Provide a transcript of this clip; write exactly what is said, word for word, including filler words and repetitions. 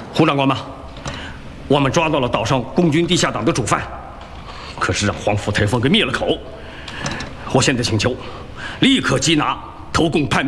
胡长官吗？我们抓到了岛上共军地下党的主犯，可是让黄埔台风给灭了口。我现在请求，立刻缉拿投共叛